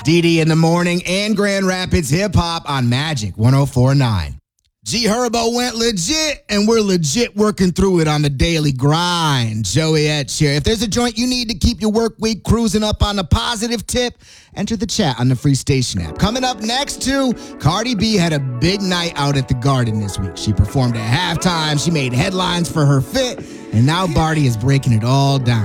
DD in the morning and Grand Rapids hip hop on Magic 104.9. G Herbo went legit, and we're legit working through it on the daily grind. Joey Etch here. If there's a joint you need to keep your work week cruising up on the positive tip, enter the chat on the free station app. Coming up next, too, Cardi B had a big night out at the Garden this week. She performed at halftime. She made headlines for her fit, and now Barty is breaking it all down.